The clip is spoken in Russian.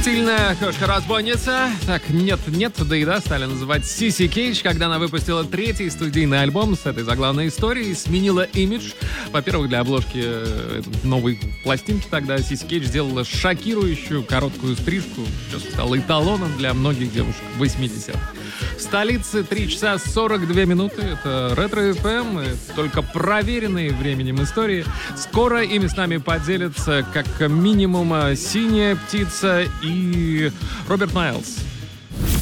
Стильная кошка-разбойница. Так, нет, да и да, стали называть Сиси Кейдж, когда она выпустила третий студийный альбом с этой заглавной историей, сменила имидж. Во-первых, для обложки новой пластинки тогда Сиси Кейдж сделала шокирующую короткую стрижку, что стало эталоном для многих девушек 80-х. В столице 3 часа 42 минуты. Это Ретро-ФМ, только проверенные временем истории. Скоро ими с нами поделятся как минимум «Синяя птица» и Роберт Майлз.